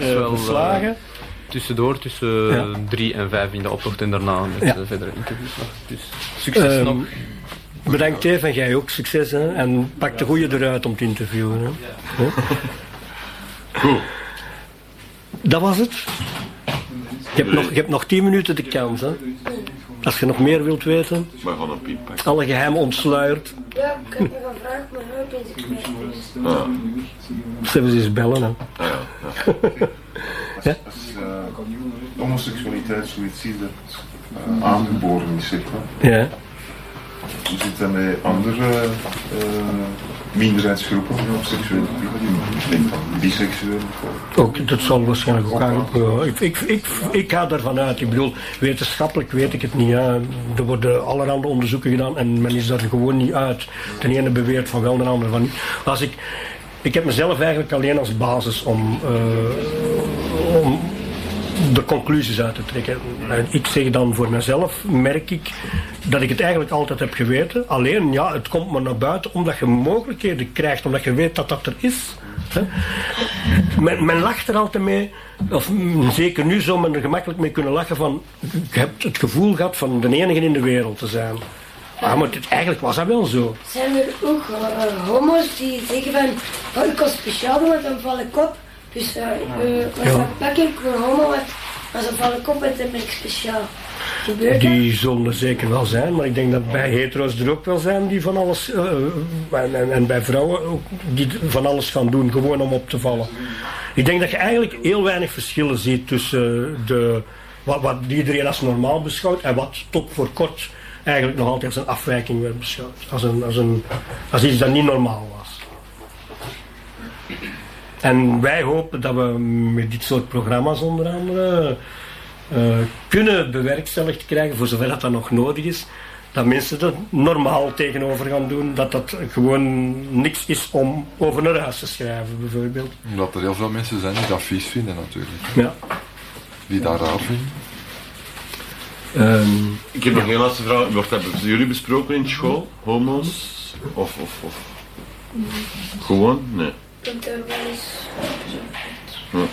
Verslagen. Tussendoor tussen 3 en 5 in de optocht en daarna met verdere interviews nog. Dus succes nog. Bedankt Dave en jij ook succes hè? En pak de goeie eruit om te interviewen. Hè? Goed. Dat was het. Je hebt nog 10 minuten de kans. Hè? Als je nog meer wilt weten. Maar van een piep. Alle geheimen ontsluierd. Ja, ik heb nog een vraag, maar nu opeens ik kwijt. Zullen we eens bellen? Hè? Als homoseksualiteit zoiets is dat aangeboren is, zeg maar. Ja. Hoe zit dat met andere minderheidsgroepen of seksuele groepen? Ik denk van biseksueel. Ook, dat zal waarschijnlijk ook aangekomen. Ik ga daarvan uit. Ik bedoel, wetenschappelijk weet ik het niet. Hè. Er worden allerhande onderzoeken gedaan en men is daar gewoon niet uit. De ene beweert van wel, de andere van niet. Ik heb mezelf eigenlijk alleen als basis om de conclusies uit te trekken. En ik zeg dan voor mezelf, merk ik dat ik het eigenlijk altijd heb geweten. Alleen, ja, het komt maar naar buiten omdat je mogelijkheden krijgt, omdat je weet dat dat er is. Hè. Men lacht er altijd mee, of zeker nu zou men er gemakkelijk mee kunnen lachen van, je hebt het gevoel gehad van de enige in de wereld te zijn. Maar eigenlijk was dat wel zo. Zijn er ook homo's die zeggen van, oh, ik was speciaal doen, want dan val ik op. Dus dan pak ik een homo, want als dan val ik op, dan ben ik speciaal. Gebeurt dat? Die zullen er zeker wel zijn, maar ik denk dat bij hetero's er ook wel zijn die van alles, en bij vrouwen ook, die van alles gaan doen, gewoon om op te vallen. Ik denk dat je eigenlijk heel weinig verschillen ziet tussen wat iedereen als normaal beschouwt en wat tot voor kort eigenlijk nog altijd als een afwijking werd beschouwd. Als iets dat niet normaal was. En wij hopen dat we met dit soort programma's onder andere kunnen bewerkstelligd krijgen, voor zover dat nog nodig is, dat mensen er normaal tegenover gaan doen, dat gewoon niks is om over naar huis te schrijven, bijvoorbeeld. Omdat er heel veel mensen zijn die dat vies vinden, natuurlijk. Ja. Die dat raar vinden. Ik heb nog een laatste vraag. Wordt dat bij jullie besproken in school? Homo's? Of gewoon? Nee. Komt er wel eens. Nee.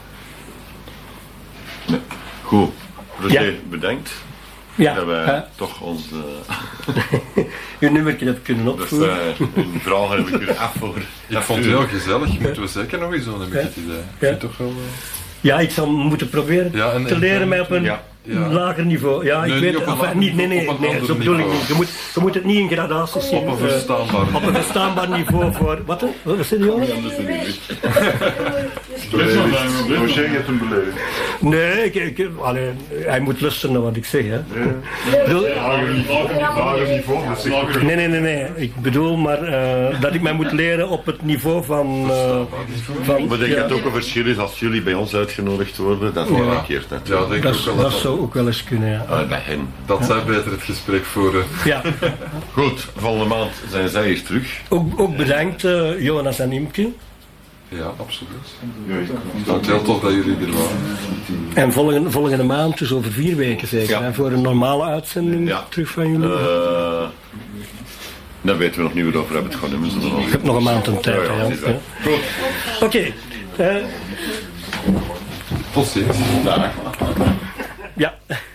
Goed. Roger, bedankt. Ja. Dat wij toch ons... je nummertje hebt kunnen opvoeren. een verhaal hebben kunnen afvoeren. Ik vond het heel gezellig. Moeten we zeker nog eens zo'n nummertje te zijn. Ik vind toch wel... Ja, ik zal moeten proberen te leren mij op een lager niveau. Ja, ik weet het. Nee, zo bedoel ik niet. Je moet het niet in gradaties zien. Op een verstaanbaar niveau voor... Wat zei je? Roger, je hebt een beleving. Nee, hij moet luisteren naar wat ik zeg. Hè. Lager niveau. Nee. Ik bedoel maar dat ik mij moet leren op het niveau van... Maar denk dat het ook een verschil is als jullie bij ons uitgenodigd worden, dat is niet verkeerd natuurlijk. Ja, dat zou ook wel eens kunnen, ja. Bij hen. Dat zij beter het gesprek voeren. Ja. Goed, volgende maand zijn zij hier terug. Ook bedankt, Jonas en Imke. Ja, absoluut. Het is heel tof dat jullie er waren. En volgende maand, dus over 4 weken zeker, hè, voor een normale uitzending terug van jullie. Dan weten we nog niet hoe we het over hebben. Het gewoon Ik heb nog een maand een tijd. Goed. Oké. Tot ziens. Dag. Ja.